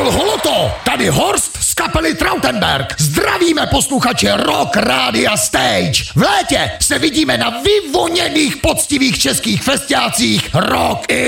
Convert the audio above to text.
Karol Holoto, tady Horst z kapely Trautenberg. Zdravíme posluchače Rock Rádia Stage. V létě se vidíme na vyvoněných poctivých českých festiácích Rock